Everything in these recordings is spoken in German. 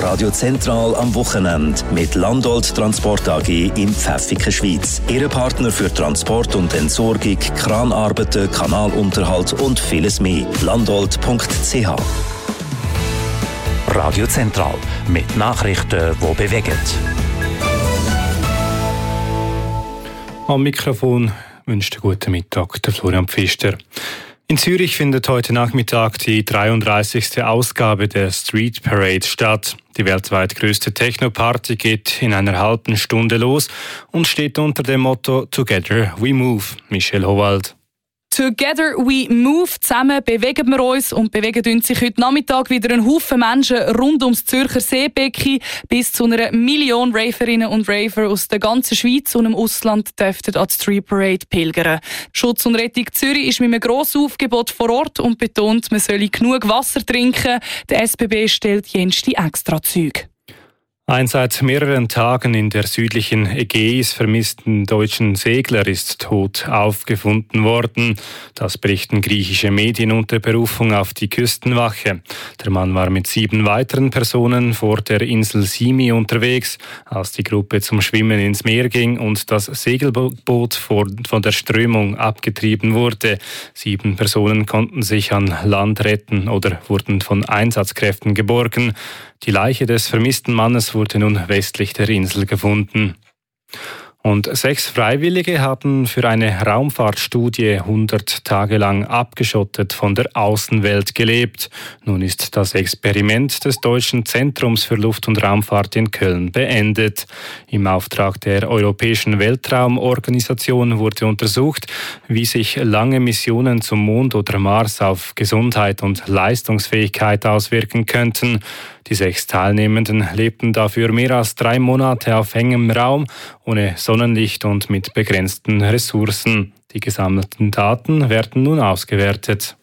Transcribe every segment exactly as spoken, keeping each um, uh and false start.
Radio Zentral am Wochenende mit Landolt Transport A G in Pfäffiken, Schweiz. Ihr Partner für Transport und Entsorgung, Kranarbeiten, Kanalunterhalt und vieles mehr. landolt punkt c h. Radio Zentral mit Nachrichten, die bewegen. Am Mikrofon wünscht einen guten Mittag der Florian Pfister. In Zürich findet heute Nachmittag die dreiunddreißigste Ausgabe der Street Parade statt. Die weltweit größte Techno-Party geht in einer halben Stunde los und steht unter dem Motto Together We Move. Michelle Howald. Together we move, zusammen bewegen wir uns und bewegen sich heute Nachmittag wieder ein Haufen Menschen rund ums Zürcher Seebecken. Bis zu einer Million Raverinnen und Raver aus der ganzen Schweiz und im Ausland dürften an die Street Parade pilgern. Schutz und Rettung Zürich ist mit einem grossen Aufgebot vor Ort und betont, man solle genug Wasser trinken. Der S B B stellt jenste Extrazüge. Ein seit mehreren Tagen in der südlichen Ägäis vermissten deutschen Segler ist tot aufgefunden worden. Das berichten griechische Medien unter Berufung auf die Küstenwache. Der Mann war mit sieben weiteren Personen vor der Insel Simi unterwegs, als die Gruppe zum Schwimmen ins Meer ging und das Segelboot von der Strömung abgetrieben wurde. Sieben Personen konnten sich an Land retten oder wurden von Einsatzkräften geborgen. Die Leiche des vermissten Mannes wurde nun westlich der Insel gefunden. Und sechs Freiwillige haben für eine Raumfahrtstudie hundert Tage lang abgeschottet von der Außenwelt gelebt. Nun ist das Experiment des Deutschen Zentrums für Luft- und Raumfahrt in Köln beendet. Im Auftrag der Europäischen Weltraumorganisation wurde untersucht, wie sich lange Missionen zum Mond oder Mars auf Gesundheit und Leistungsfähigkeit auswirken könnten. Die sechs Teilnehmenden lebten dafür mehr als drei Monate auf engem Raum, ohne Sonnenlicht und mit begrenzten Ressourcen. Die gesammelten Daten werden nun ausgewertet.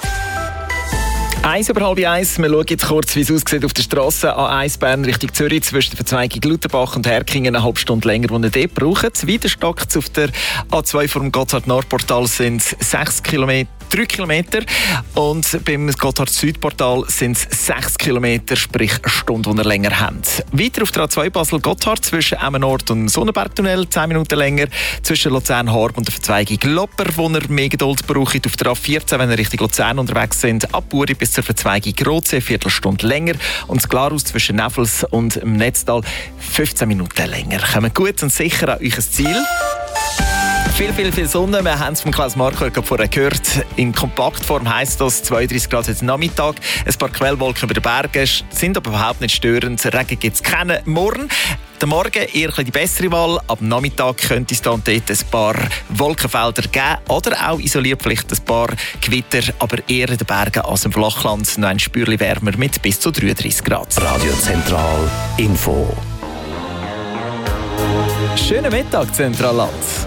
Eins über halb eins. Wir schauen jetzt kurz, wie es aussieht auf der Strasse A eins Bern Richtung Zürich zwischen der Verzweigung Lutherbach und Herkingen. Eine halbe Stunde länger, die ihr dort braucht. Weiter stockt auf der A zwei vor dem Gotthard-Nord-Portal sind es sechs Kilometer. drei Kilometer und beim Gotthard-Süd-Portal sind es sechs Kilometer, sprich eine Stunde, die ihr länger habt. Weiter auf der A zwei Basel-Gotthard zwischen Emmen-Nord und Sonnenbergtunnel, zehn Minuten länger. Zwischen Luzern-Horb und der Verzweigung Lopper, wo ihr mehr Geduld braucht. Auf der A vierzehn, wenn ihr Richtung Luzern unterwegs sind, ab Buri bis zur Verzweigung Rotsee, Viertelstunde länger. Und das Glarhaus zwischen Neffels und dem Netztal, fünfzehn Minuten länger. Kommt gut und sicher an euer Ziel. Viel, viel, viel Sonne. Wir haben es von Klaus Marco vorher gehört. In Kompaktform heisst das zweiunddreißig Grad heute Nachmittag. Ein paar Quellwolken über den Bergen sind aber überhaupt nicht störend. Regen gibt es keinen. Morgen, der Morgen eher die bessere Wahl. Ab Nachmittag könnte es dann dort ein paar Wolkenfelder geben. Oder auch isoliert vielleicht ein paar Gewitter, aber eher in den Bergen als im Flachland. Noch ein Spürchen wärmer mit bis zu dreiunddreißig Grad. Radio Zentral Info. Schönen Mittag, Zentralland.